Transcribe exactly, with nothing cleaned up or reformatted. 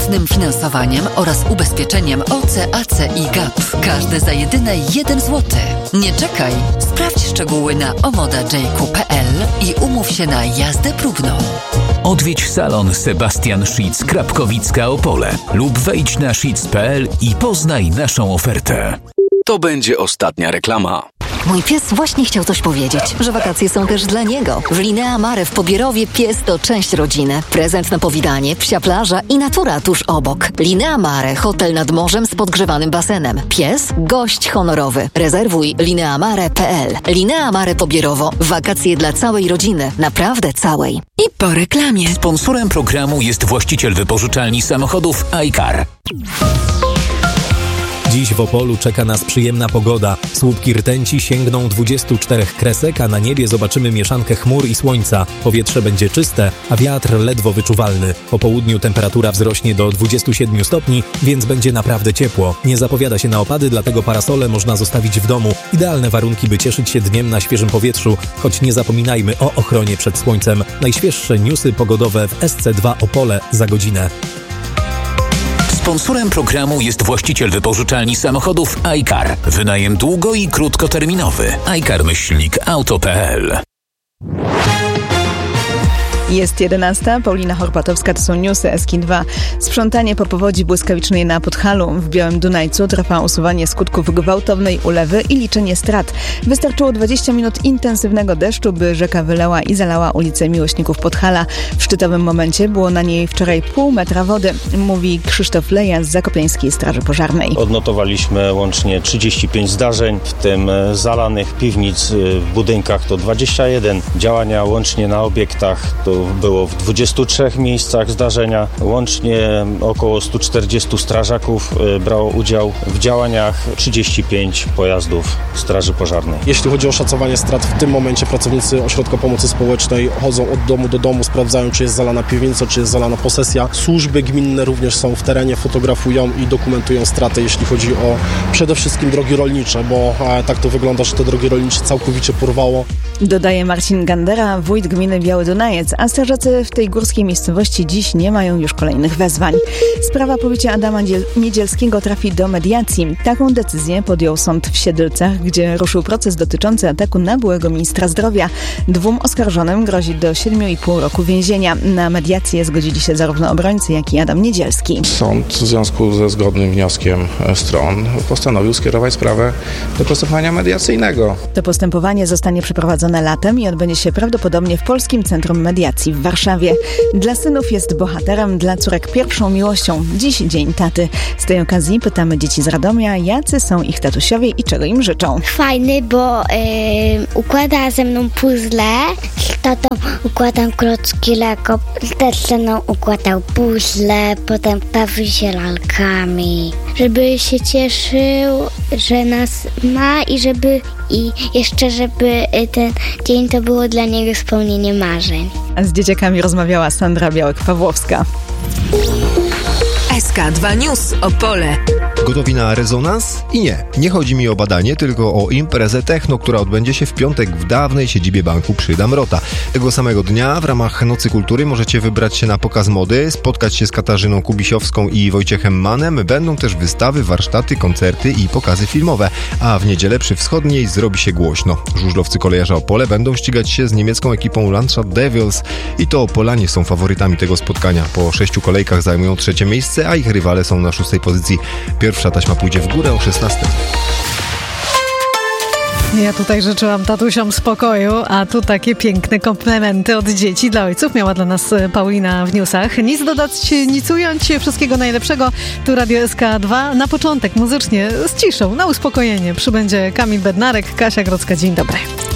bezpłatnym finansowaniem oraz ubezpieczeniem O C, A C i G A P. Każde za jedyne jeden złoty. Nie czekaj, sprawdź szczegóły na omoda j q kropka p l i umów się na jazdę próbną. Odwiedź salon Sebastian Szitz Krapkowicka Opole lub wejdź na szitz kropka p l i poznaj naszą ofertę. To będzie ostatnia reklama. Mój pies właśnie chciał coś powiedzieć, że wakacje są też dla niego. W Linea Mare w Pobierowie pies to część rodziny. Prezent na powitanie, psia plaża i natura tuż obok. Linea Mare, hotel nad morzem z podgrzewanym basenem. Pies, gość honorowy. Rezerwuj lineamare kropka p l. Linea Mare Pobierowo. Wakacje dla całej rodziny. Naprawdę całej. I po reklamie. Sponsorem programu jest właściciel wypożyczalni samochodów iCar. Dziś w Opolu czeka nas przyjemna pogoda. Słupki rtęci sięgną dwudziestu czterech kresek, a na niebie zobaczymy mieszankę chmur i słońca. Powietrze będzie czyste, a wiatr ledwo wyczuwalny. Po południu temperatura wzrośnie do dwudziestu siedmiu stopni, więc będzie naprawdę ciepło. Nie zapowiada się na opady, dlatego parasole można zostawić w domu. Idealne warunki, by cieszyć się dniem na świeżym powietrzu, choć nie zapominajmy o ochronie przed słońcem. Najświeższe newsy pogodowe w S C dwa Opole za godzinę. Sponsorem programu jest właściciel wypożyczalni samochodów iCar. Wynajem długo- i krótkoterminowy. iCar myślnik auto kropka p l. Jest jedenasta, Paulina Horpatowska, to są newsy S K dwa. Sprzątanie po powodzi błyskawicznej na Podhalu. W Białym Dunajcu trwa usuwanie skutków gwałtownej ulewy i liczenie strat. Wystarczyło dwadzieścia minut intensywnego deszczu, by rzeka wylała i zalała ulicę Miłośników Podhala. W szczytowym momencie było na niej wczoraj pół metra wody, mówi Krzysztof Leja z Zakopiańskiej Straży Pożarnej. Odnotowaliśmy łącznie trzydzieści pięć zdarzeń, w tym zalanych piwnic w budynkach to dwadzieścia jeden. Działania łącznie na obiektach to było w dwudziestu trzech miejscach zdarzenia. Łącznie około stu czterdziestu strażaków brało udział w działaniach, trzydzieści pięć pojazdów Straży Pożarnej. Jeśli chodzi o szacowanie strat, w tym momencie pracownicy Ośrodka Pomocy Społecznej chodzą od domu do domu, sprawdzają, czy jest zalana piwnica, czy jest zalana posesja. Służby gminne również są w terenie, fotografują i dokumentują straty, jeśli chodzi o przede wszystkim drogi rolnicze, bo tak to wygląda, że te drogi rolnicze całkowicie porwało. Dodaje Marcin Gandera, wójt gminy Biały Dunajec, a strażacy w tej górskiej miejscowości dziś nie mają już kolejnych wezwań. Sprawa pobicia Adama Niedzielskiego trafi do mediacji. Taką decyzję podjął sąd w Siedlcach, gdzie ruszył proces dotyczący ataku na byłego ministra zdrowia. Dwóm oskarżonym grozi do siedmiu i pół roku więzienia. Na mediację zgodzili się zarówno obrońcy, jak i Adam Niedzielski. Sąd w związku ze zgodnym wnioskiem stron postanowił skierować sprawę do postępowania mediacyjnego. To postępowanie zostanie przeprowadzone latem i odbędzie się prawdopodobnie w Polskim Centrum Mediacji w Warszawie. Dla synów jest bohaterem, dla córek pierwszą miłością. Dziś dzień taty. Z tej okazji pytamy dzieci z Radomia, jacy są ich tatusiowie i czego im życzą. Fajny, bo yy, układa ze mną puzzle, z tatą układam klocki Lego, też ze mną układał puzzle, potem bawi się lalkami. Żeby się cieszył, że nas ma i żeby i jeszcze, żeby ten dzień to było dla niego spełnienie marzeń. A z dzieciakami rozmawiała Sandra Białek-Pawłowska. S K dwa News Opole. Gotowi na rezonans? I nie, nie chodzi mi o badanie, tylko o imprezę techno, która odbędzie się w piątek w dawnej siedzibie banku przy Damrota. Tego samego dnia w ramach Nocy Kultury możecie wybrać się na pokaz mody, spotkać się z Katarzyną Kubisiowską i Wojciechem Manem. Będą też wystawy, warsztaty, koncerty i pokazy filmowe. A w niedzielę przy Wschodniej zrobi się głośno. Żużlowcy Kolejarza Opole będą ścigać się z niemiecką ekipą Landshut Devils i to Opolanie są faworytami tego spotkania. Po sześciu kolejkach zajmują trzecie miejsce, a ich rywale są na szóstej pozycji. Pierwsza taśma pójdzie w górę o szesnastej. Ja tutaj życzyłam tatusiom spokoju, a tu takie piękne komplementy od dzieci dla ojców miała dla nas Paulina w newsach. Nic dodać, nic ująć, wszystkiego najlepszego. Tu Radio S K dwa. Na początek muzycznie z ciszą, na uspokojenie przybędzie Kamil Bednarek, Kasia Grodzka. Dzień dobry.